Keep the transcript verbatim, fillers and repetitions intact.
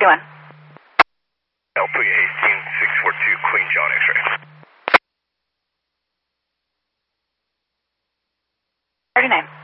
thirty-one. L three Hastings, six four two, Queen John X-ray. thirty-nine.